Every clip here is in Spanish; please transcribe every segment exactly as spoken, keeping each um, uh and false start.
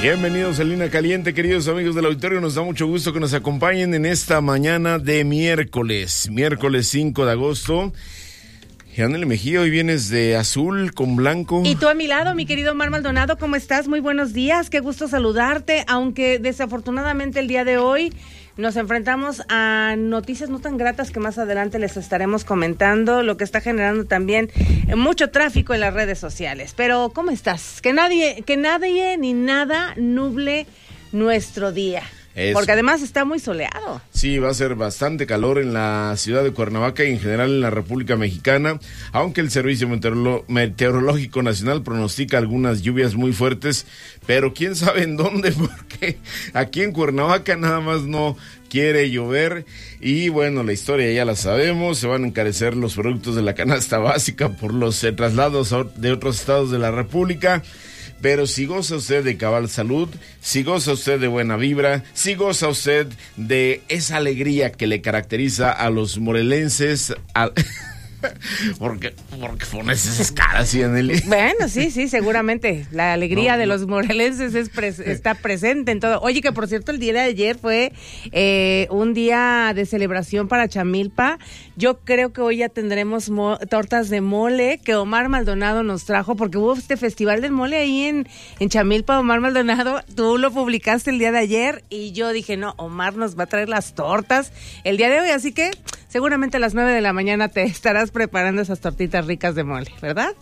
Bienvenidos a Línea Caliente, queridos amigos del auditorio. Nos da mucho gusto que nos acompañen en esta mañana de miércoles, miércoles cinco de agosto. Yaneli Mejía, hoy vienes de azul con blanco. Y tú a mi lado, mi querido Omar Maldonado, ¿cómo estás? Muy buenos días, qué gusto saludarte, aunque desafortunadamente el día de hoy nos enfrentamos a noticias no tan gratas que más adelante les estaremos comentando, lo que está generando también mucho tráfico en las redes sociales. Pero, ¿cómo estás? Que nadie, que nadie ni nada nuble nuestro día. Eso. Porque además está muy soleado. Sí, va a ser bastante calor en la ciudad de Cuernavaca y en general en la República Mexicana, aunque el Servicio Meteorolo- Meteorológico Nacional pronostica algunas lluvias muy fuertes, pero quién sabe en dónde, porque aquí en Cuernavaca nada más no quiere llover. Y bueno, la historia ya la sabemos, se van a encarecer los productos de la canasta básica por los eh, traslados de otros estados de la República. Pero si goza usted de cabal salud, si goza usted de buena vibra, si goza usted de esa alegría que le caracteriza a los morelenses, a... porque porque pones esas caras, Yaneli. Bueno, sí, sí, seguramente la alegría no, de los morelenses es pres- está presente en todo. Oye, que por cierto el día de ayer fue eh, un día de celebración para Chamilpa. Yo creo que hoy ya tendremos mo- tortas de mole que Omar Maldonado nos trajo, porque hubo este festival del mole ahí en, en Chamilpa. Omar Maldonado, tú lo publicaste el día de ayer y yo dije, no, Omar nos va a traer las tortas el día de hoy, así que seguramente a las nueve de la mañana te estarás preparando esas tortitas ricas de mole, ¿verdad?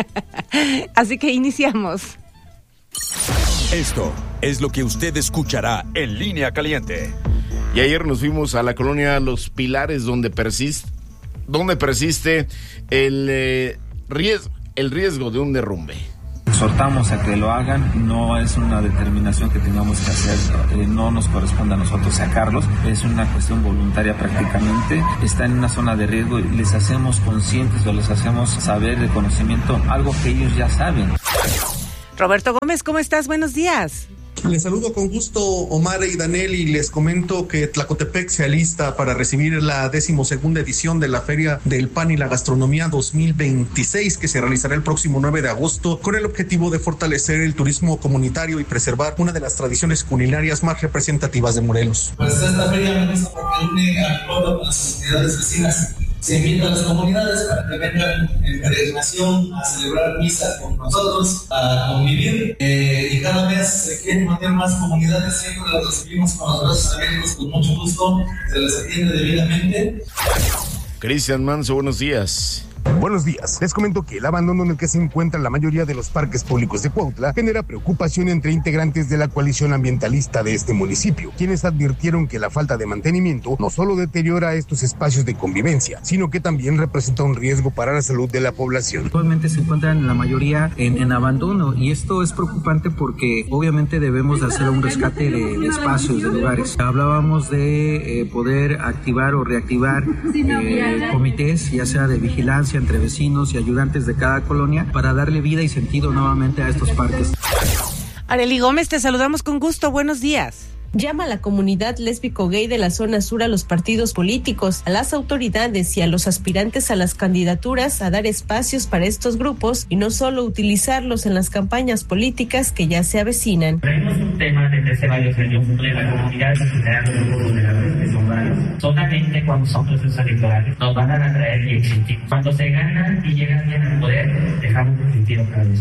Así que iniciamos. Esto es lo que usted escuchará en Línea Caliente. Y ayer nos fuimos a la colonia Los Pilares, donde persiste, donde persiste el, eh, riesgo, el riesgo de un derrumbe. Exhortamos a que lo hagan, no es una determinación que tengamos que hacer, eh, no nos corresponde a nosotros sacarlos, es una cuestión voluntaria prácticamente, están en una zona de riesgo y les hacemos conscientes o les hacemos saber de conocimiento algo que ellos ya saben. Roberto Gómez, ¿cómo estás? Buenos días. Les saludo con gusto, Omar y Danel, y les comento que Tlacotepec se alista para recibir la decimosegunda edición de la Feria del Pan y la Gastronomía dos mil veintiséis, que se realizará el próximo nueve de agosto, con el objetivo de fortalecer el turismo comunitario y preservar una de las tradiciones culinarias más representativas de Morelos. Pues esta feria me gusta porque une a todas las comunidades vecinas. Se invita a las comunidades para que vengan en peregrinación a celebrar misa con nosotros, a convivir, eh, y cada vez se quieren mantener más comunidades, siempre las recibimos con los brazos abiertos, con mucho gusto, se les atiende debidamente. Cristian Manso, buenos días. Buenos días. Les comento que el abandono en el que se encuentran la mayoría de los parques públicos de Cuautla genera preocupación entre integrantes de la coalición ambientalista de este municipio, quienes advirtieron que la falta de mantenimiento no solo deteriora estos espacios de convivencia, sino que también representa un riesgo para la salud de la población. Actualmente se encuentran la mayoría en, en abandono, y esto es preocupante porque obviamente debemos de hacer un rescate de, de espacios, de lugares. Hablábamos de eh, poder activar o reactivar eh, comités, ya sea de vigilancia entre vecinos y ayudantes de cada colonia, para darle vida y sentido nuevamente a estos parques. Arely Gómez, te saludamos con gusto, buenos días. Llama a la comunidad lésbico-gay de la zona sur, a los partidos políticos, a las autoridades y a los aspirantes a las candidaturas a dar espacios para estos grupos y no solo utilizarlos en las campañas políticas que ya se avecinan. Tenemos un tema desde hace varios años donde la comunidad está generando grupos vulnerables que son varios. Solamente cuando son procesos electorales nos van a atraer y exigir. Cuando se ganan y llegan bien al poder, dejamos de existir otra vez.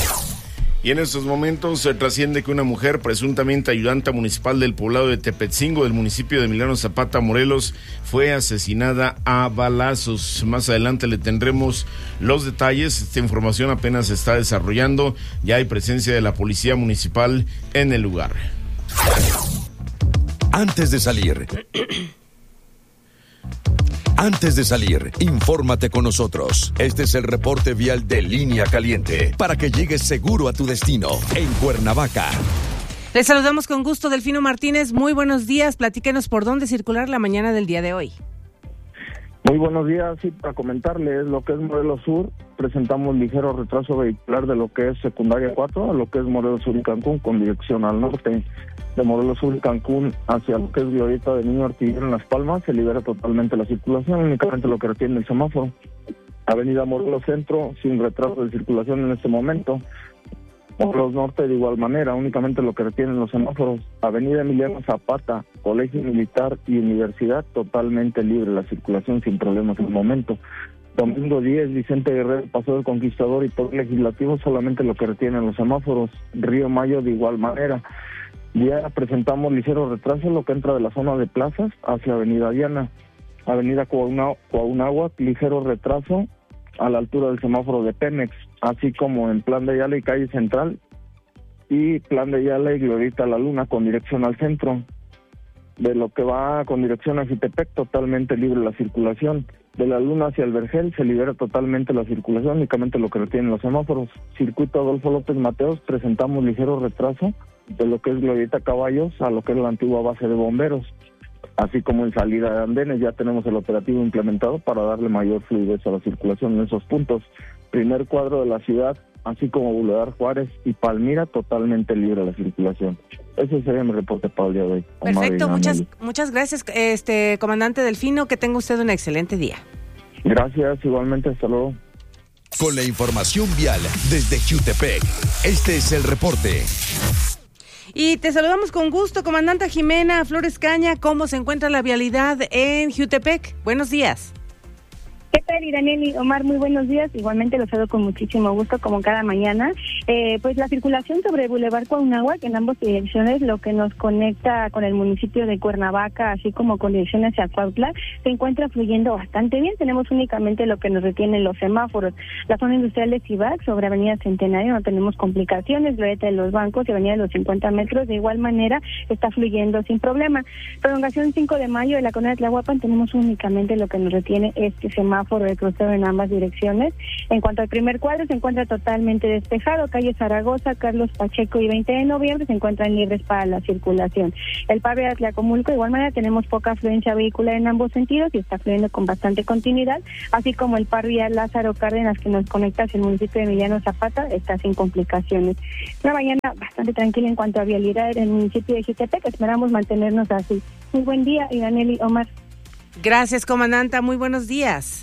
Y en estos momentos se trasciende que una mujer, presuntamente ayudante municipal del poblado de Tepetzingo, del municipio de Emiliano Zapata, Morelos, fue asesinada a balazos. Más adelante le tendremos los detalles. Esta información apenas se está desarrollando. Ya hay presencia de la policía municipal en el lugar. Antes de salir... Antes de salir, infórmate con nosotros. Este es el reporte vial de Línea Caliente, para que llegues seguro a tu destino en Cuernavaca. Les saludamos con gusto, Delfino Martínez. Muy buenos días. Platíquenos por dónde circular la mañana del día de hoy. Muy buenos días. Sí, para comentarles lo que es Morelos Sur, presentamos ligero retraso vehicular de lo que es secundaria cuatro a lo que es Morelos Sur y Cancún, con dirección al norte. De Morelos Sur y Cancún hacia lo que es Violeta de Niño Artillero en Las Palmas se libera totalmente la circulación, únicamente lo que retiene el semáforo. Avenida Morelos Centro, sin retraso de circulación en este momento. Morelos Norte de igual manera, únicamente lo que retienen los semáforos. Avenida Emiliano Zapata, Colegio Militar y Universidad, totalmente libre la circulación sin problemas en el momento. Domingo diez, Vicente Guerrero, Paso del Conquistador y Poder Legislativo, solamente lo que retienen los semáforos. Río Mayo de igual manera. Ya presentamos ligero retraso lo que entra de la zona de plazas hacia Avenida Diana. Avenida Cuauhnáhuac, ligero retraso a la altura del semáforo de Pemex, así como en Plan de Ayala y Calle Central, y Plan de Ayala y Glorieta La Luna con dirección al centro. De lo que va con dirección a Jutepec, totalmente libre la circulación. De La Luna hacia el Vergel se libera totalmente la circulación, únicamente lo que retienen los semáforos. Circuito Adolfo López Mateos, presentamos ligero retraso de lo que es Glorieta Caballos a lo que es la antigua base de bomberos, así como en salida de andenes. Ya tenemos el operativo implementado para darle mayor fluidez a la circulación en esos puntos. Primer cuadro de la ciudad, así como Boulevard Juárez y Palmira, totalmente libre la circulación. Ese sería mi reporte para el día de hoy. Perfecto, muchas muchas gracias, este comandante Delfino, que tenga usted un excelente día. Gracias, igualmente, hasta luego. Con la información vial desde Jutepec, este es el reporte. Y te saludamos con gusto, comandante Jimena Flores Caña. ¿Cómo se encuentra la vialidad en Jutepec? Buenos días. ¿Qué tal, Daniel y Omar? Muy buenos días. Igualmente los saludo con muchísimo gusto, como cada mañana. Eh, pues la circulación sobre Boulevard Cuauhnáhuac en ambas direcciones, lo que nos conecta con el municipio de Cuernavaca, así como con dirección hacia Cuautla, se encuentra fluyendo bastante bien. Tenemos únicamente lo que nos retienen los semáforos. La zona industrial de Cibac, sobre Avenida Centenario, no tenemos complicaciones. Glorieta de los Bancos y Avenida de los cincuenta metros, de igual manera, está fluyendo sin problema. Prolongación cinco de mayo de la colonia de Tlahuapan, tenemos únicamente lo que nos retiene este semáforo de crucero en ambas direcciones. En cuanto al primer cuadro, se encuentra totalmente despejado. Calle Zaragoza, Carlos Pacheco y veinte de noviembre se encuentran libres para la circulación. El Parque de Atlacomulco, de igual manera, tenemos poca afluencia vehicular en ambos sentidos y está fluyendo con bastante continuidad, así como el Par Vial Lázaro Cárdenas, que nos conecta hacia el municipio de Emiliano Zapata, está sin complicaciones. Una mañana bastante tranquila en cuanto a vialidad en el municipio de Jutepec. Esperamos mantenernos así. Muy buen día, y Daniel y Omar. Gracias, comandanta. Muy buenos días.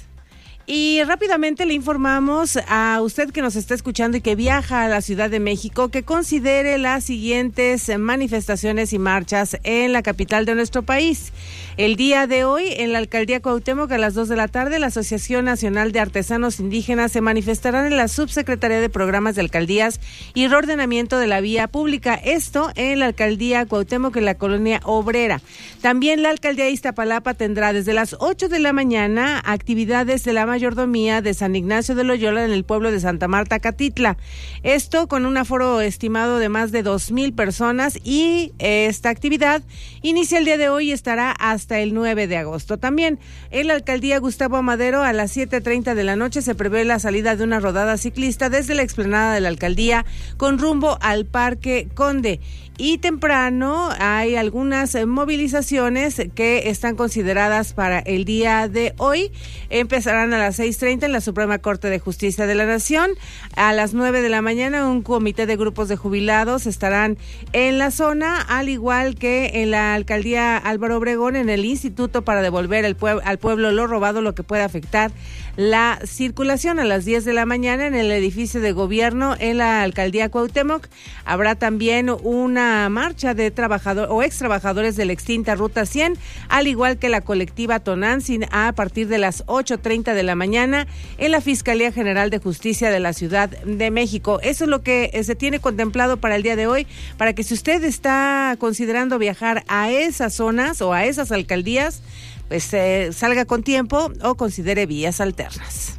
Y rápidamente le informamos a usted que nos está escuchando y que viaja a la Ciudad de México que considere las siguientes manifestaciones y marchas en la capital de nuestro país. El día de hoy, en la Alcaldía Cuauhtémoc, a las dos de la tarde, la Asociación Nacional de Artesanos Indígenas se manifestarán en la Subsecretaría de Programas de Alcaldías y Reordenamiento de la Vía Pública. Esto en la Alcaldía Cuauhtémoc, en la Colonia Obrera. También la Alcaldía de Iztapalapa tendrá desde las ocho de la mañana actividades de la mayordomía de San Ignacio de Loyola en el pueblo de Santa Marta, Catitla. Esto con un aforo estimado de más de dos mil personas, y esta actividad inicia el día de hoy y estará hasta el nueve de agosto. También en la alcaldía Gustavo Amadero, a las siete treinta de la noche se prevé la salida de una rodada ciclista desde la explanada de la alcaldía con rumbo al Parque Conde. Y temprano hay algunas movilizaciones que están consideradas para el día de hoy. Empezarán a las seis treinta en la Suprema Corte de Justicia de la Nación. A las nueve de la mañana un comité de grupos de jubilados estarán en la zona, al igual que en la alcaldía Álvaro Obregón, en el Instituto para devolver el pue- al pueblo lo robado, lo que puede afectar la circulación. A las diez de la mañana en el edificio de gobierno en la alcaldía Cuauhtémoc habrá también una marcha de trabajadores o ex trabajadores de la extinta Ruta cien, al igual que la colectiva Tonantzin, a partir de las ocho treinta de la mañana en la Fiscalía General de Justicia de la Ciudad de México. Eso es lo que se tiene contemplado para el día de hoy, para que si usted está considerando viajar a esas zonas o a esas alcaldías, pues eh, salga con tiempo o considere vías alternas.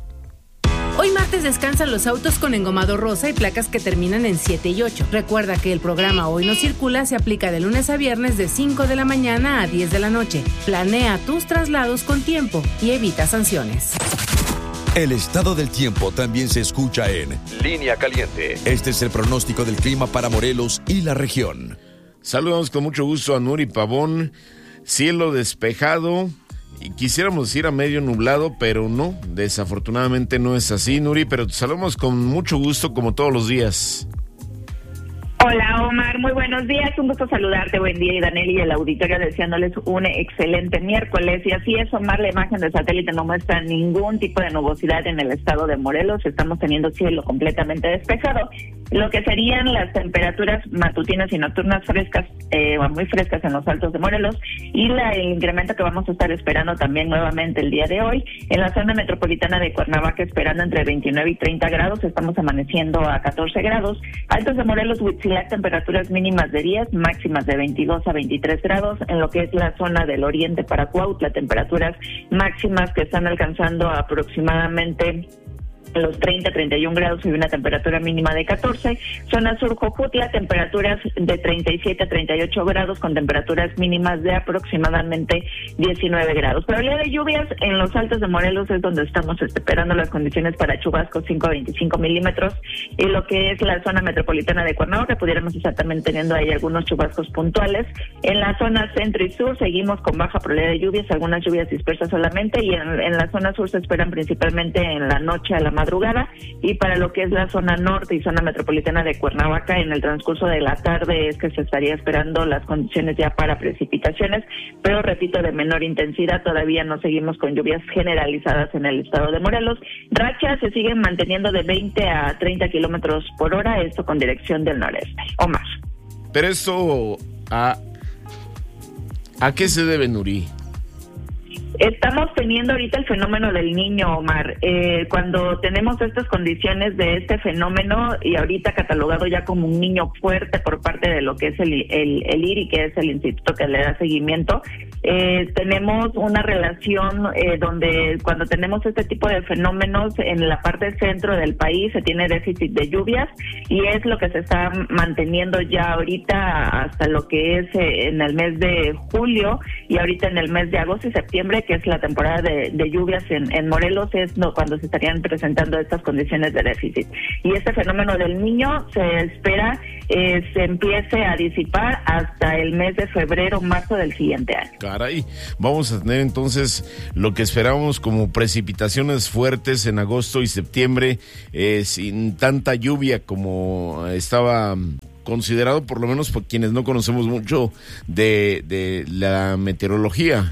Hoy martes descansan los autos con engomado rosa y placas que terminan en siete y ocho. Recuerda que el programa Hoy no circula se aplica de lunes a viernes de cinco de la mañana a diez de la noche. Planea tus traslados con tiempo y evita sanciones. El estado del tiempo también se escucha en Línea Caliente. Este es el pronóstico del clima para Morelos y la región. Saludamos con mucho gusto a Nuri Pavón. Cielo despejado. Y quisiéramos ir a medio nublado, pero no, desafortunadamente no es así, Nuri, pero te saludamos con mucho gusto como todos los días. Hola Omar, muy buenos días, un gusto saludarte, buen día, y Daniel y el auditorio deseándoles un excelente miércoles. Y así es, Omar, la imagen de satélite no muestra ningún tipo de nubosidad en el estado de Morelos, estamos teniendo cielo completamente despejado. Lo que serían las temperaturas matutinas y nocturnas frescas, eh, muy frescas en los altos de Morelos, y la, el incremento que vamos a estar esperando también nuevamente el día de hoy. En la zona metropolitana de Cuernavaca, esperando entre veintinueve y treinta grados, estamos amaneciendo a catorce grados. Altos de Morelos, Huitzilac, temperaturas mínimas de diez, máximas de veintidós a veintitrés grados. En lo que es la zona del oriente para Cuautla, temperaturas máximas que están alcanzando aproximadamente los treinta, treinta y un grados y una temperatura mínima de catorce. Zona sur Jojutla, temperaturas de treinta y siete a treinta y ocho grados con temperaturas mínimas de aproximadamente diecinueve grados. Probabilidad de lluvias en los altos de Morelos es donde estamos esperando las condiciones para chubascos cinco a veinticinco milímetros, y lo que es la zona metropolitana de Cuernavaca pudiéramos estar también teniendo ahí algunos chubascos puntuales. En la zona centro y sur seguimos con baja probabilidad de lluvias, algunas lluvias dispersas solamente, y en, en la zona sur se esperan principalmente en la noche a la madrugada, y para lo que es la zona norte y zona metropolitana de Cuernavaca en el transcurso de la tarde es que se estaría esperando las condiciones ya para precipitaciones, pero repito, de menor intensidad. Todavía no seguimos con lluvias generalizadas en el estado de Morelos. Rachas se siguen manteniendo de veinte a treinta kilómetros por hora, esto con dirección del noreste. Omar. Pero esto, ¿a, ¿a qué se debe, Nuri? Estamos teniendo ahorita el fenómeno del Niño, Omar. Eh, cuando tenemos estas condiciones de este fenómeno, y ahorita catalogado ya como un niño fuerte por parte de lo que es el, el, el I R I, que es el instituto que le da seguimiento, eh, tenemos una relación eh, donde cuando tenemos este tipo de fenómenos en la parte centro del país se tiene déficit de lluvias, y es lo que se está manteniendo ya ahorita hasta lo que es eh, en el mes de julio, y ahorita en el mes de agosto y septiembre, que es la temporada de, de lluvias en, en Morelos, es no, cuando se estarían presentando estas condiciones de déficit. Y este fenómeno del Niño se espera eh, se empiece a disipar hasta el mes de febrero, marzo del siguiente año. Caray, vamos a tener entonces lo que esperábamos como precipitaciones fuertes en agosto y septiembre, eh, sin tanta lluvia como estaba considerado, por lo menos por quienes no conocemos mucho de, de la meteorología.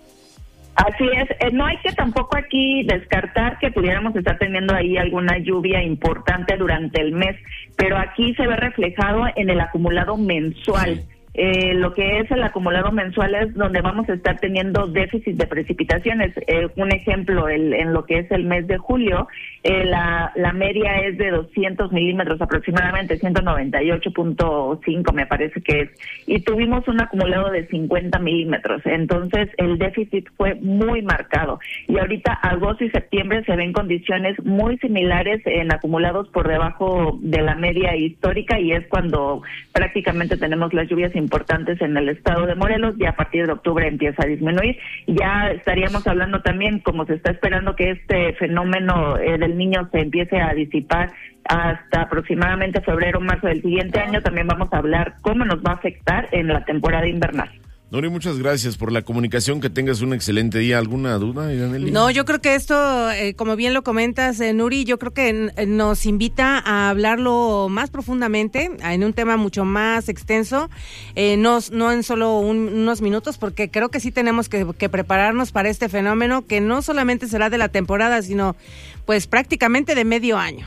Así es, eh, no hay que tampoco aquí descartar que pudiéramos estar teniendo ahí alguna lluvia importante durante el mes, pero aquí se ve reflejado en el acumulado mensual. Sí. Eh, lo que es el acumulado mensual es donde vamos a estar teniendo déficit de precipitaciones. Eh, un ejemplo, el, en lo que es el mes de julio, eh, la, la media es de doscientos milímetros aproximadamente, ciento noventa y ocho punto cinco me parece que es, y tuvimos un acumulado de cincuenta milímetros, entonces el déficit fue muy marcado, y ahorita agosto y septiembre se ven condiciones muy similares en acumulados por debajo de la media histórica, y es cuando prácticamente tenemos las lluvias importantes en el estado de Morelos. Ya a partir de octubre empieza a disminuir. Ya estaríamos hablando también, como se está esperando que este fenómeno eh, del Niño se empiece a disipar hasta aproximadamente febrero, marzo del siguiente año, también vamos a hablar cómo nos va a afectar en la temporada invernal. Nuri, muchas gracias por la comunicación, que tengas un excelente día. ¿Alguna duda, Iraneli? No, yo creo que esto, eh, como bien lo comentas, eh, Nuri, yo creo que n- nos invita a hablarlo más profundamente, en un tema mucho más extenso, eh, no, no en solo un, unos minutos, porque creo que sí tenemos que, que prepararnos para este fenómeno, que no solamente será de la temporada, sino pues prácticamente de medio año.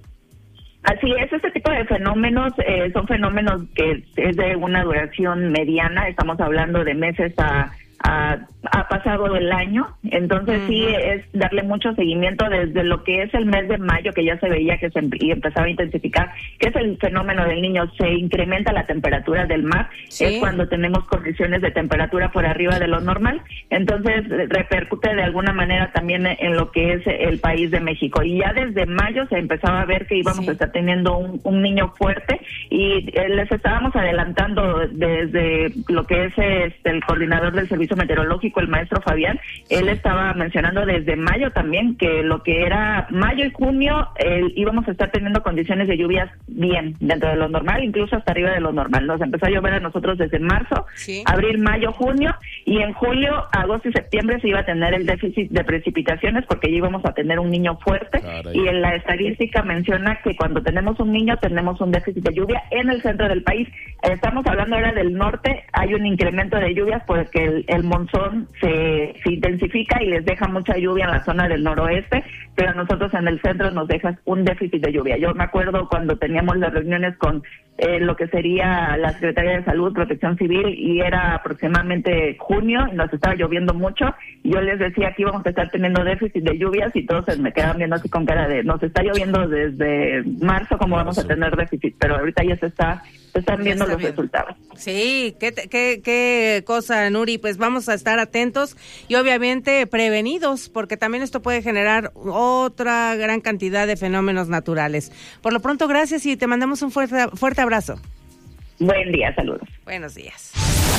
Así es, este tipo de fenómenos eh, son fenómenos que es de una duración mediana, estamos hablando de meses a, a, a pasado el año, entonces uh-huh. sí es darle mucho seguimiento desde lo que es el mes de mayo, que ya se veía que se y empezaba a intensificar, que es el fenómeno del Niño, se incrementa la temperatura del mar, ¿sí? Es cuando tenemos condiciones de temperatura por arriba de lo normal, entonces repercute de alguna manera también en lo que es el país de México, y ya desde mayo se empezaba a ver que íbamos sí. a estar teniendo un, un niño fuerte, y eh, les estábamos adelantando desde lo que es este, el coordinador del servicio meteorológico, el maestro Fabián, sí. él estaba mencionando desde mayo también que lo que era mayo y junio eh, íbamos a estar teniendo condiciones de lluvias bien, dentro de lo normal, incluso hasta arriba de lo normal. Nos empezó a llover a nosotros desde marzo, sí. abril, mayo, junio, y en julio, agosto y septiembre se iba a tener el déficit de precipitaciones porque ya íbamos a tener un niño fuerte. Caray. Y en la estadística menciona que cuando tenemos un niño tenemos un déficit de lluvia en el centro del país. Estamos hablando ahora del norte, hay un incremento de lluvias porque el, el monzón se, se intensifica y les deja mucha lluvia en la zona del noroeste, pero a nosotros en el centro nos deja un déficit de lluvia. Yo me acuerdo cuando teníamos las reuniones con eh, lo que sería la Secretaría de Salud, Protección Civil, y era aproximadamente junio, y nos estaba lloviendo mucho, y yo les decía que íbamos a estar teniendo déficit de lluvias, y todos se me quedaban viendo así con cara de, nos está lloviendo desde marzo, ¿cómo vamos a tener déficit? Pero ahorita ya se está, se están viendo los bien. resultados. Sí, qué, qué, qué cosa, Nuri, pues vamos a estar atentos y obviamente prevenidos, porque también esto puede generar otra gran cantidad de fenómenos naturales. Por lo pronto, gracias y te mandamos un fuerte, fuerte abrazo. Buen día, saludos. Buenos días.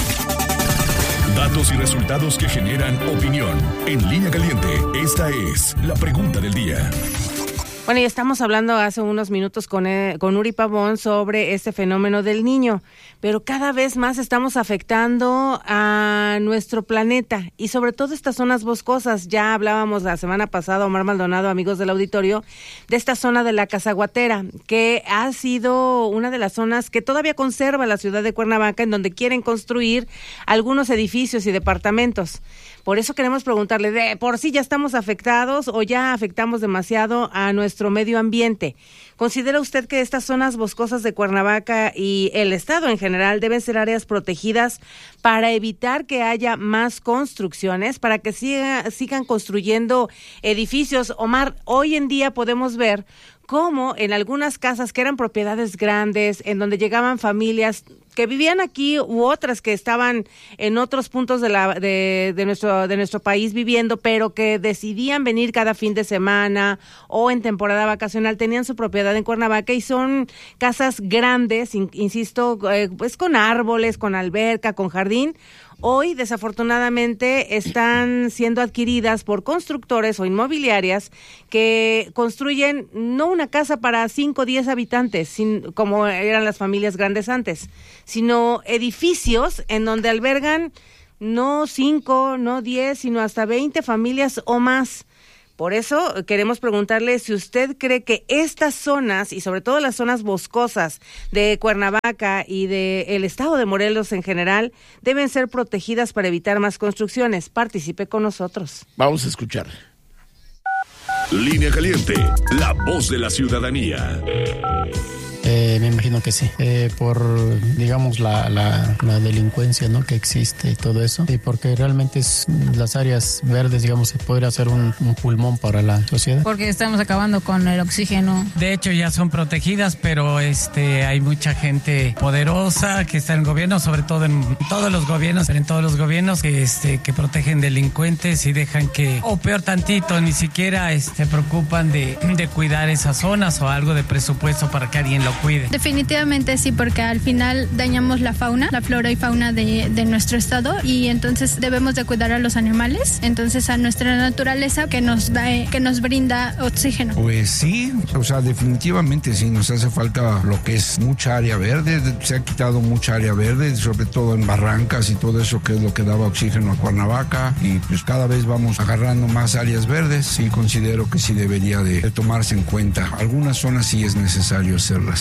Datos y resultados que generan opinión. En Línea Caliente, esta es la pregunta del día. Bueno, y estamos hablando hace unos minutos con, eh, con Uri Pavón sobre este fenómeno del Niño, pero cada vez más estamos afectando a nuestro planeta y sobre todo estas zonas boscosas. Ya hablábamos la semana pasada, Omar Maldonado, amigos del auditorio, de esta zona de la Cazaguatera, que ha sido una de las zonas que todavía conserva la ciudad de Cuernavaca, en donde quieren construir algunos edificios y departamentos. Por eso queremos preguntarle, ¿de por sí ya estamos afectados o ya afectamos demasiado a nuestro medio ambiente? ¿Considera usted que estas zonas boscosas de Cuernavaca y el estado en general deben ser áreas protegidas para evitar que haya más construcciones, para que siga, sigan construyendo edificios? Omar, hoy en día podemos ver cómo en algunas casas que eran propiedades grandes, en donde llegaban familias que vivían aquí u otras que estaban en otros puntos de la de, de nuestro de nuestro país viviendo, pero que decidían venir cada fin de semana o en temporada vacacional, tenían su propiedad en Cuernavaca y son casas grandes, in, insisto, eh, pues con árboles, con alberca, con jardín. Hoy, desafortunadamente, están siendo adquiridas por constructores o inmobiliarias que construyen no una casa para cinco o diez habitantes, sin, como eran las familias grandes antes, sino edificios en donde albergan no cinco, no diez, sino hasta veinte familias o más. Por eso queremos preguntarle si usted cree que estas zonas, y sobre todo las zonas boscosas de Cuernavaca y del estado de Morelos en general, deben ser protegidas para evitar más construcciones. Participe con nosotros. Vamos a escuchar. Línea Caliente, la voz de la ciudadanía. Eh, me imagino que sí, eh, por, digamos, la, la, la delincuencia, ¿no?, que existe y todo eso, y porque realmente es, las áreas verdes, digamos, se podría hacer un, un pulmón para la sociedad. Porque estamos acabando con el oxígeno. De hecho, ya son protegidas, pero este hay mucha gente poderosa que está en el gobierno, sobre todo en todos los gobiernos, en todos los gobiernos que, este, que protegen delincuentes y dejan que, o peor tantito, ni siquiera este, preocupan de, de cuidar esas zonas o algo de presupuesto para que alguien lo cuide. Definitivamente sí, porque al final dañamos la fauna, la flora y fauna de, de nuestro estado, y entonces debemos de cuidar a los animales, entonces a nuestra naturaleza que nos da, que nos brinda oxígeno. Pues sí, o sea, definitivamente sí, nos hace falta lo que es mucha área verde, se ha quitado mucha área verde, sobre todo en barrancas y todo eso, que es lo que daba oxígeno a Cuernavaca, y pues cada vez vamos agarrando más áreas verdes, y considero que sí debería de, de tomarse en cuenta. Algunas zonas sí es necesario hacerlas.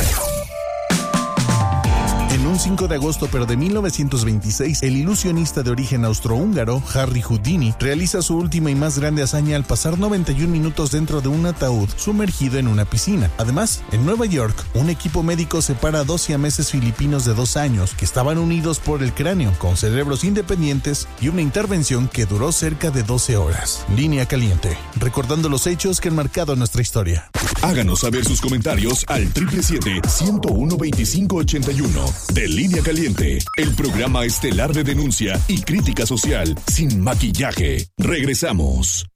En un cinco de agosto, pero de mil novecientos veintiséis, el ilusionista de origen austrohúngaro, Harry Houdini, realiza su última y más grande hazaña al pasar noventa y un minutos dentro de un ataúd sumergido en una piscina. Además, en Nueva York, un equipo médico separa a dos siameses filipinos de dos años que estaban unidos por el cráneo, con cerebros independientes y una intervención que duró cerca de doce horas. Línea Caliente, recordando los hechos que han marcado nuestra historia. Háganos saber sus comentarios al siete siete siete, uno cero uno, dos cinco ocho uno. De Línea Caliente, el programa estelar de denuncia y crítica social sin maquillaje. Regresamos.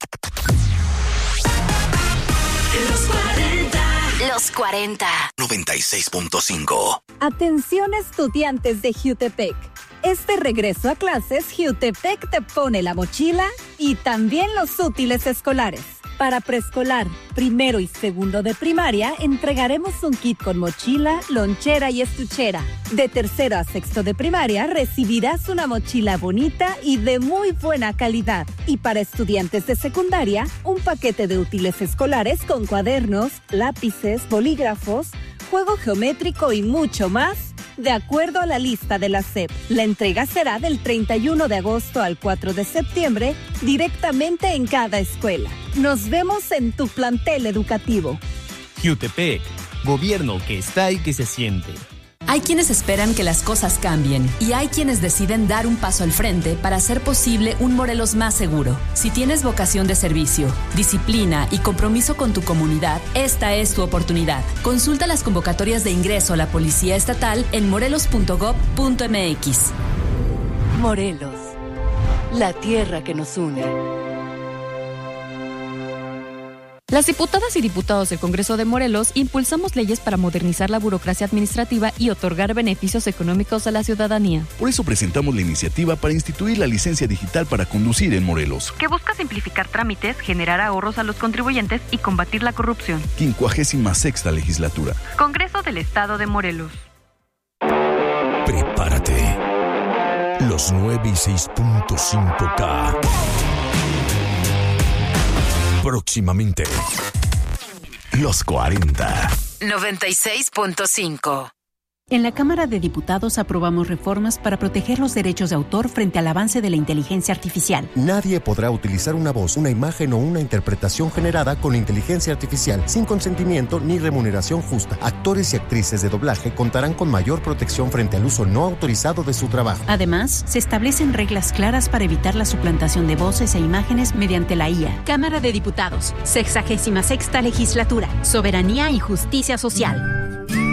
Los cuarenta. Los cuarenta. noventa y seis punto cinco. Atención, estudiantes de Jutepec. Este regreso a clases, Jutepec te pone la mochila y también los útiles escolares. Para preescolar, primero y segundo de primaria, entregaremos un kit con mochila, lonchera y estuchera. De tercero a sexto de primaria, recibirás una mochila bonita y de muy buena calidad. Y para estudiantes de secundaria, un paquete de útiles escolares con cuadernos, lápices, bolígrafos, juego geométrico y mucho más, de acuerdo a la lista de la S E P. La entrega será del treinta y uno de agosto al cuatro de septiembre, directamente en cada escuela. Nos vemos en tu plantel educativo. Jutepec, gobierno que está y que se siente. Hay quienes esperan que las cosas cambien y hay quienes deciden dar un paso al frente para hacer posible un Morelos más seguro. Si tienes vocación de servicio, disciplina y compromiso con tu comunidad, esta es tu oportunidad. Consulta las convocatorias de ingreso a la Policía Estatal en morelos punto gob punto mx. Morelos, la tierra que nos une. Las diputadas y diputados del Congreso de Morelos impulsamos leyes para modernizar la burocracia administrativa y otorgar beneficios económicos a la ciudadanía. Por eso presentamos la iniciativa para instituir la licencia digital para conducir en Morelos, que busca simplificar trámites, generar ahorros a los contribuyentes y combatir la corrupción. quincuagésima sexta legislatura. Congreso del Estado de Morelos. Prepárate. Los nueve y seis punto cinco K. Próximamente, los cuarenta. noventa y seis punto cinco. En la Cámara de Diputados aprobamos reformas para proteger los derechos de autor frente al avance de la inteligencia artificial. Nadie podrá utilizar una voz, una imagen o una interpretación generada con inteligencia artificial sin consentimiento ni remuneración justa. Actores y actrices de doblaje contarán con mayor protección frente al uso no autorizado de su trabajo. Además, se establecen reglas claras para evitar la suplantación de voces e imágenes mediante la I A. Cámara de Diputados, sexagésima sexta legislatura, soberanía y justicia social.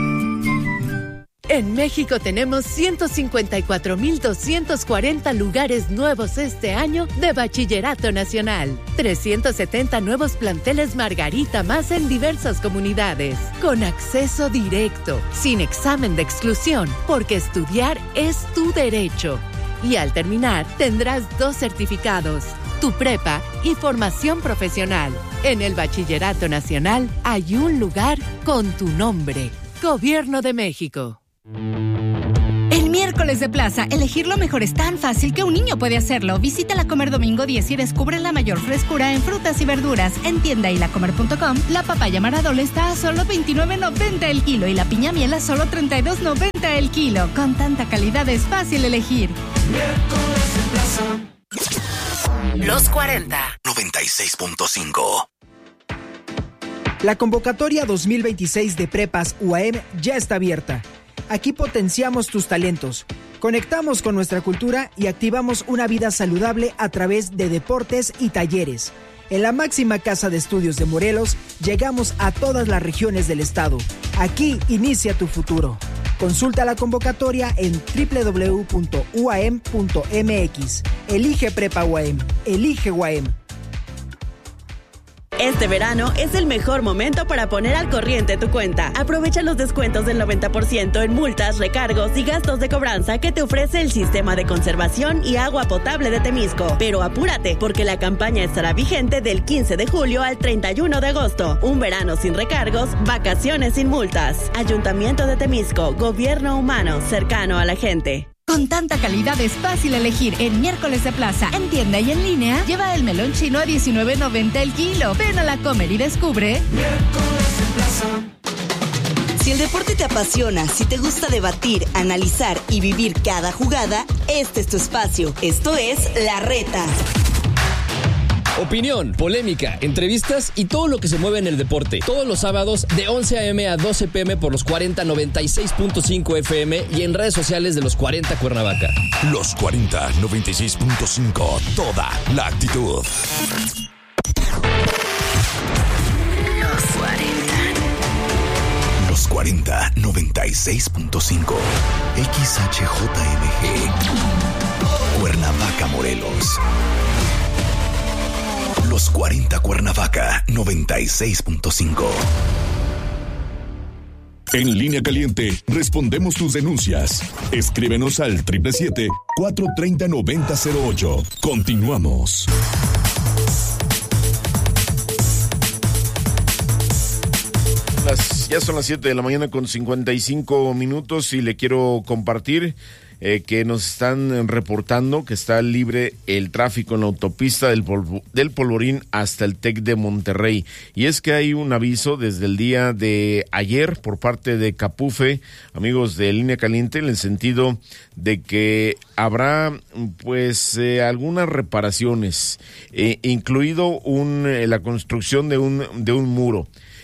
En México tenemos ciento cincuenta y cuatro mil doscientos cuarenta lugares nuevos este año de Bachillerato Nacional. trescientos setenta nuevos planteles Margarita más en diversas comunidades. Con acceso directo, sin examen de exclusión, porque estudiar es tu derecho. Y al terminar, tendrás dos certificados, tu prepa y formación profesional. En el Bachillerato Nacional hay un lugar con tu nombre. Gobierno de México. El miércoles de plaza, elegir lo mejor es tan fácil que un niño puede hacerlo. Visita La Comer Domingo diez y descubre la mayor frescura en frutas y verduras. En tienda y lacomer punto com, la papaya Maradol está a solo veintinueve noventa el kilo y la piña miel a solo treinta y dos noventa el kilo. Con tanta calidad es fácil elegir. Miércoles de plaza. Los cuarenta. noventa y seis punto cinco. La convocatoria dos mil veintiséis de Prepas U A M ya está abierta. Aquí potenciamos tus talentos, conectamos con nuestra cultura y activamos una vida saludable a través de deportes y talleres. En la máxima casa de estudios de Morelos, llegamos a todas las regiones del estado. Aquí inicia tu futuro. Consulta la convocatoria en doble u doble u doble u punto u a m punto m x. Elige Prepa U A M. Elige U A M. Este verano es el mejor momento para poner al corriente tu cuenta. Aprovecha los descuentos del noventa por ciento en multas, recargos y gastos de cobranza que te ofrece el Sistema de Conservación y Agua Potable de Temisco. Pero apúrate, porque la campaña estará vigente del quince de julio al treinta y uno de agosto. Un verano sin recargos, vacaciones sin multas. Ayuntamiento de Temisco, gobierno humano, cercano a la gente. Con tanta calidad es fácil elegir. En miércoles de plaza, en tienda y en línea, lleva el melón chino a diecinueve noventa el kilo. Ven a La Comer y descubre. Miércoles de plaza. Si el deporte te apasiona, si te gusta debatir, analizar y vivir cada jugada, este es tu espacio. Esto es La Reta. Opinión, polémica, entrevistas y todo lo que se mueve en el deporte. Todos los sábados de once a eme a doce pe eme por los cuarenta noventa y seis punto cinco efe eme y en redes sociales de los cuarenta Cuernavaca. Los cuarenta noventa y seis punto cinco. Toda la actitud. Los cuarenta. Los cuarenta noventa y seis punto cinco. X H J M G. Cuernavaca, Morelos. Los cuarenta Cuernavaca, noventa y seis punto cinco. En Línea Caliente, respondemos tus denuncias. Escríbenos al siete siete siete, cuatro tres cero, nueve cero cero ocho. Continuamos. Las Ya son las siete de la mañana con cincuenta y cinco minutos y le quiero compartir eh, que nos están reportando que está libre el tráfico en la autopista del, Polvo, del Polvorín hasta el TEC de Monterrey. Y es que hay un aviso desde el día de ayer por parte de Capufe, amigos de Línea Caliente, en el sentido de que habrá pues eh, algunas reparaciones, eh, incluido un, eh, la construcción de un, de un muro.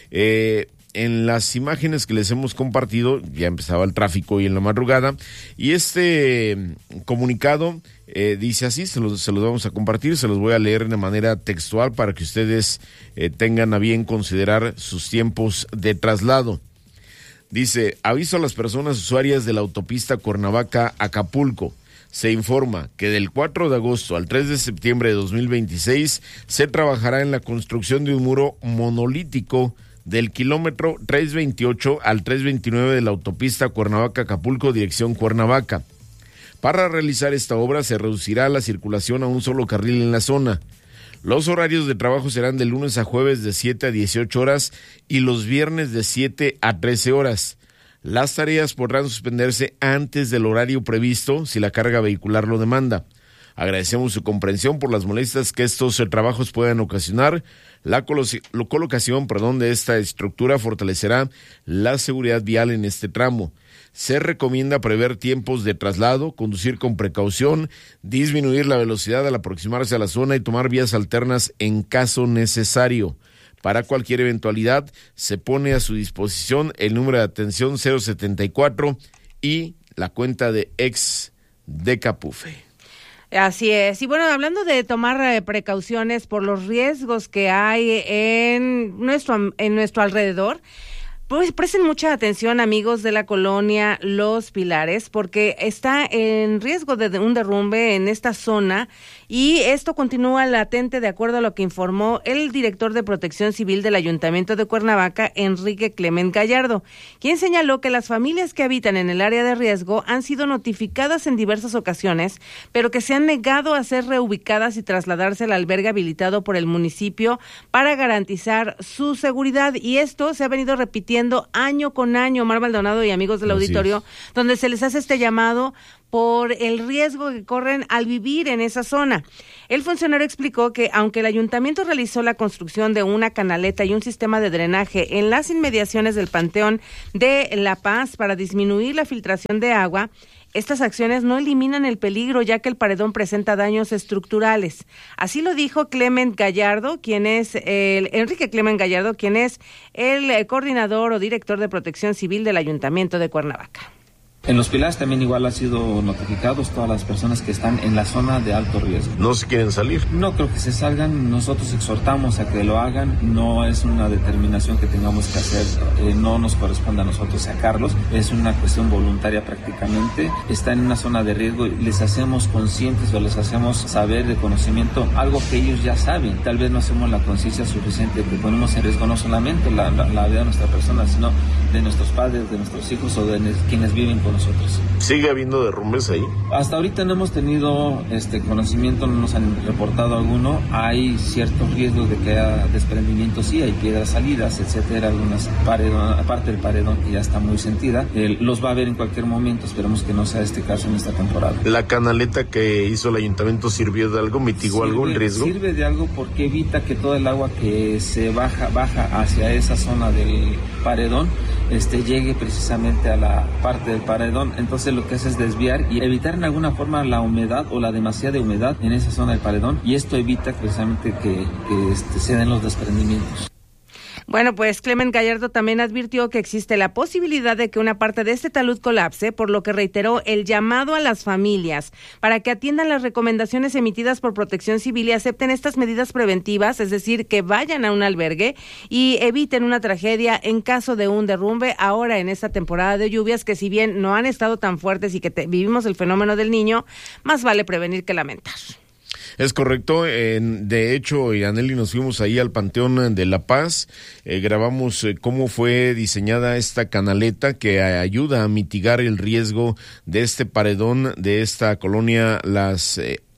Eh, En las imágenes que les hemos compartido, ya empezaba el tráfico hoy en la madrugada, y este comunicado eh, dice así, se los, se los vamos a compartir, se los voy a leer de manera textual para que ustedes eh, tengan a bien considerar sus tiempos de traslado. Dice, aviso a las personas usuarias de la autopista Cuernavaca-Acapulco. Se informa que del cuatro de agosto al tres de septiembre de dos mil veintiséis se trabajará en la construcción de un muro monolítico del kilómetro trescientos veintiocho al trescientos veintinueve de la autopista Cuernavaca-Acapulco, dirección Cuernavaca. Para realizar esta obra se reducirá la circulación a un solo carril en la zona. Los horarios de trabajo serán de lunes a jueves de siete a dieciocho horas y los viernes de siete a trece horas. Las tareas podrán suspenderse antes del horario previsto si la carga vehicular lo demanda. Agradecemos su comprensión por las molestias que estos trabajos puedan ocasionar. La colocación perdón, de esta estructura fortalecerá la seguridad vial en este tramo. Se recomienda prever tiempos de traslado, conducir con precaución, disminuir la velocidad al aproximarse a la zona y tomar vías alternas en caso necesario. Para cualquier eventualidad, se pone a su disposición el número de atención cero setenta y cuatro y la cuenta de ex de Capufe. Así es. Y bueno, hablando de tomar eh, precauciones por los riesgos que hay en nuestro, en nuestro alrededor, pues presten mucha atención, amigos de la colonia Los Pilares, porque está en riesgo de un derrumbe en esta zona y esto continúa latente de acuerdo a lo que informó el director de Protección Civil del Ayuntamiento de Cuernavaca, Enrique Clement Gallardo, quien señaló que las familias que habitan en el área de riesgo han sido notificadas en diversas ocasiones, pero que se han negado a ser reubicadas y trasladarse al albergue habilitado por el municipio para garantizar su seguridad, y esto se ha venido repitiendo año con año, Omar Maldonado y amigos del Así auditorio, es. donde se les hace este llamado por el riesgo que corren al vivir en esa zona. El funcionario explicó que aunque el ayuntamiento realizó la construcción de una canaleta y un sistema de drenaje en las inmediaciones del Panteón de La Paz para disminuir la filtración de agua, estas acciones no eliminan el peligro, ya que el paredón presenta daños estructurales. Así lo dijo Clement Gallardo, quien es el Enrique Clement Gallardo, quien es el eh, coordinador o director de Protección Civil del Ayuntamiento de Cuernavaca. En Los Pilares también igual ha sido notificados todas las personas que están en la zona de alto riesgo. ¿No se quieren salir? No creo que se salgan, nosotros exhortamos a que lo hagan, no es una determinación que tengamos que hacer, eh, no nos corresponde a nosotros sacarlos, es una cuestión voluntaria prácticamente, están en una zona de riesgo y les hacemos conscientes o les hacemos saber de conocimiento algo que ellos ya saben, tal vez no hacemos la conciencia suficiente, que ponemos en riesgo no solamente la, la, la vida de nuestra persona, sino de nuestros padres, de nuestros hijos o de quienes viven con nosotros. ¿Sigue habiendo derrumbes ahí? Hasta ahorita no hemos tenido este conocimiento, no nos han reportado alguno. Hay ciertos riesgos de que haya desprendimientos, sí, hay piedras salidas, etcétera, algunas paredón, aparte del paredón que ya está muy sentida. Eh, los va a haber en cualquier momento, esperemos que no sea este caso en esta temporada. ¿La canaleta que hizo el ayuntamiento sirvió de algo, mitigó sirve, algo el riesgo? Sirve de algo porque evita que todo el agua que se baja, baja hacia esa zona del paredón, este llegue precisamente a la parte del paredón, entonces lo que hace es desviar y evitar en alguna forma la humedad o la demasiada humedad en esa zona del paredón, y esto evita precisamente que, que este, se den los desprendimientos. Bueno, pues Clement Gallardo también advirtió que existe la posibilidad de que una parte de este talud colapse, por lo que reiteró el llamado a las familias para que atiendan las recomendaciones emitidas por Protección Civil y acepten estas medidas preventivas, es decir, que vayan a un albergue y eviten una tragedia en caso de un derrumbe ahora en esta temporada de lluvias, que si bien no han estado tan fuertes y que te, vivimos el fenómeno del Niño, más vale prevenir que lamentar. Es correcto, eh, de hecho, Yaneli, nos fuimos ahí al Panteón de La Paz, eh, grabamos eh, cómo fue diseñada esta canaleta que ayuda a mitigar el riesgo de este paredón de esta colonia Las eh,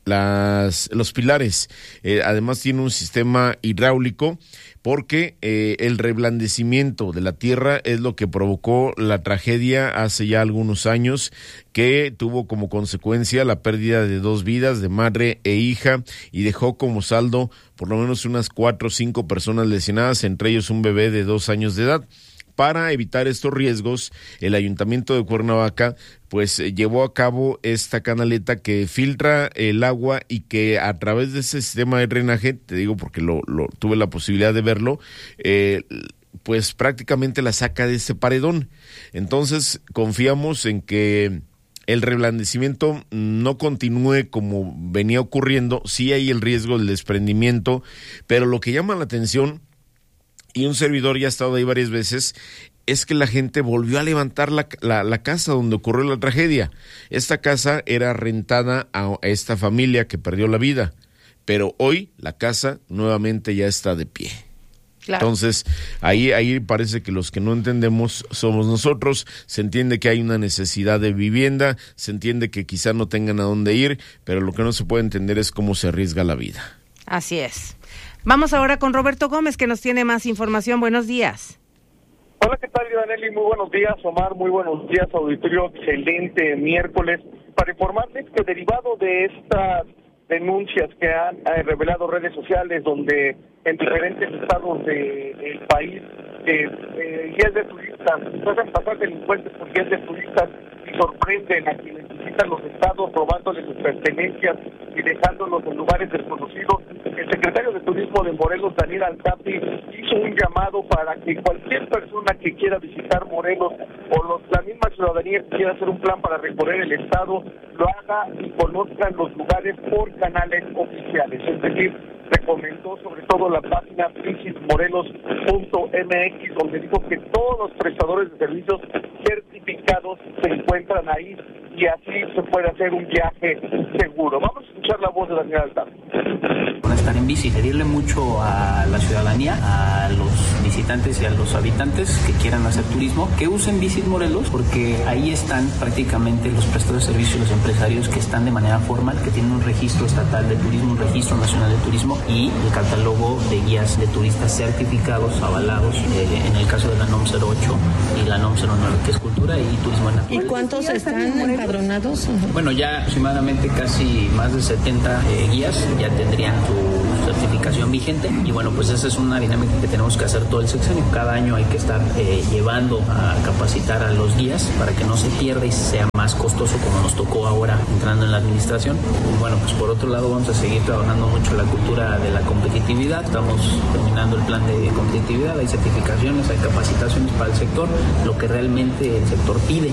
las, los pilares. Eh, además tiene un sistema hidráulico porque eh, el reblandecimiento de la tierra es lo que provocó la tragedia hace ya algunos años, que tuvo como consecuencia la pérdida de dos vidas, de madre e hija, y dejó como saldo por lo menos unas cuatro o cinco personas lesionadas, entre ellos un bebé de dos años de edad. Para evitar estos riesgos, el Ayuntamiento de Cuernavaca pues llevó a cabo esta canaleta que filtra el agua y que a través de ese sistema de drenaje, te digo porque lo, lo tuve la posibilidad de verlo, eh, pues prácticamente la saca de este paredón. Entonces confiamos en que el reblandecimiento no continúe como venía ocurriendo. Sí hay el riesgo del desprendimiento, pero lo que llama la atención, y un servidor ya ha estado ahí varias veces, es que la gente volvió a levantar la, la, la casa donde ocurrió la tragedia. Esta casa era rentada a esta familia que perdió la vida, pero hoy la casa nuevamente ya está de pie. Claro. Entonces, ahí, ahí parece que los que no entendemos somos nosotros. Se entiende que hay una necesidad de vivienda, se entiende que quizá no tengan a dónde ir, pero lo que no se puede entender es cómo se arriesga la vida. Así es. Vamos ahora con Roberto Gómez, que nos tiene más información. Buenos días. Hola, ¿qué tal, Danelli? Muy buenos días, Omar. Muy buenos días, auditorio. Excelente miércoles. Para informarles que derivado de estas denuncias que han eh, revelado redes sociales, donde en diferentes estados del de, país eh, eh, guías de turistas hacen pasar delincuentes por guías de turistas y sorprenden a quienes visitan los estados robándoles sus pertenencias y dejándolos en lugares desconocidos. El secretario de Turismo de Morelos, Daniel Alcapi, hizo un llamado para que cualquier persona que quiera visitar Morelos o los, la misma ciudadanía que quiera hacer un plan para recorrer el estado, lo haga y conozcan los lugares por canales oficiales. Es decir, recomendó sobre todo la página visit morelos punto m x, donde dijo que todos los prestadores de servicios certificados se encuentran ahí y así se puede hacer un viaje seguro. Vamos a escuchar la voz de Daniel Alcapi. Estar en bici, pedirle mucho a la ciudadanía, a los visitantes y a los habitantes que quieran hacer turismo, que usen Visit Morelos, porque ahí están prácticamente los prestadores de servicios, los empresarios que están de manera formal, que tienen un registro estatal de turismo, un registro nacional de turismo y el catálogo de guías de turistas certificados, avalados, eh, en el caso de la NOM cero ocho y la NOM cero nueve, que es cultura y turismo en la ¿Y cuántos están empadronados? Bueno, ya aproximadamente casi más de setenta eh, guías ya tendrían su certificación vigente y bueno, pues esa es una dinámica que tenemos que hacer todo el sexenio. Cada año hay que estar eh, llevando a capacitar a los guías para que no se pierda y sea más costoso como nos tocó ahora entrando en la administración. Y bueno, pues por otro lado vamos a seguir trabajando mucho la cultura de la competitividad. Estamos terminando el plan de competitividad, hay certificaciones, hay capacitaciones para el sector, lo que realmente el sector pide.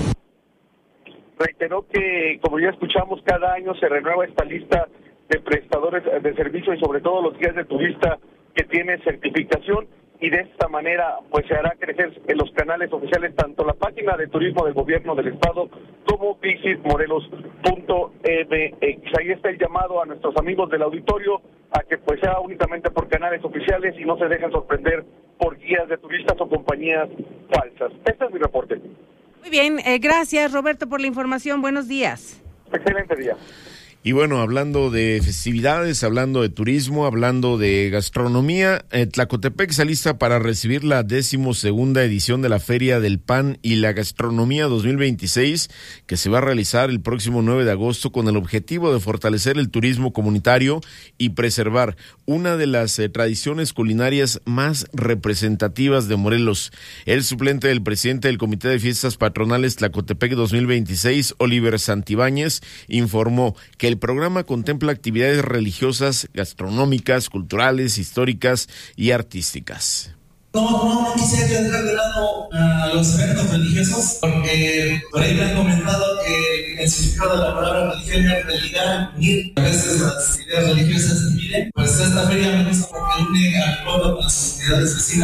Reiteró que, como ya escuchamos, cada año se renueva esta lista de prestadores de servicio y sobre todo los guías de turista que tienen certificación, y de esta manera pues se hará crecer en los canales oficiales tanto la página de turismo del gobierno del estado como visit morelos punto m x. Ahí está el llamado a nuestros amigos del auditorio a que pues sea únicamente por canales oficiales y no se dejen sorprender por guías de turistas o compañías falsas. Este es mi reporte. Muy bien, eh, gracias Roberto por la información. Buenos días. Excelente día. Y bueno, hablando de festividades, hablando de turismo, hablando de gastronomía, eh, Tlacotepec se alista para recibir la decimosegunda edición de la Feria del Pan y la Gastronomía dos mil veintiséis, que se va a realizar el próximo nueve de agosto con el objetivo de fortalecer el turismo comunitario y preservar una de las eh, tradiciones culinarias más representativas de Morelos. El suplente del presidente del Comité de Fiestas Patronales Tlacotepec dos mil veintiséis, Oliver Santibáñez, informó que el programa contempla actividades religiosas, gastronómicas, culturales, históricas y artísticas. No, no quisiera yo dejar de lado a los eventos religiosos, porque por ahí me han comentado que el significado de la palabra religión es religar, unir. A veces las ideas religiosas se dividen. Pues esta feria me gusta porque une al pueblo con las comunidades vecinas.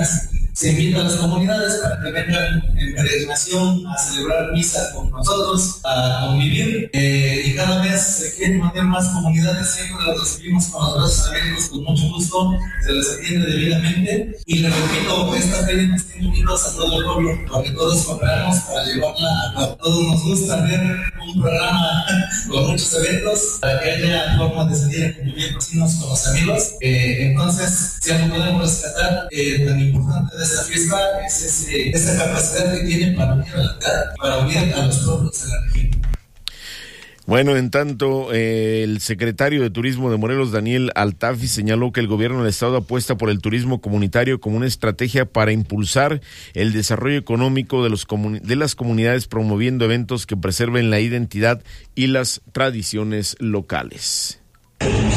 se invita a las comunidades para que vengan en peregrinación a celebrar misa con nosotros, a convivir, eh, y cada vez se quieren mantener más comunidades, siempre las recibimos con los brazos abiertos, con mucho gusto, se les atiende debidamente, y les repito, esta feria nos tiene unidos a todo el pueblo, porque todos cooperamos para llevarla a cabo. Todos nos gusta ver un programa con muchos eventos, para que haya forma de salir a convivir vecinos con los amigos, eh, entonces, si algo podemos rescatar, eh, tan importante de esta fiesta es ese, esa capacidad que tiene para unir a la ciudad, para unir a los pueblos de la región. Bueno, en tanto, eh, el secretario de Turismo de Morelos, Daniel Altafi, señaló que el gobierno del estado apuesta por el turismo comunitario como una estrategia para impulsar el desarrollo económico de, los comuni- de las comunidades, promoviendo eventos que preserven la identidad y las tradiciones locales.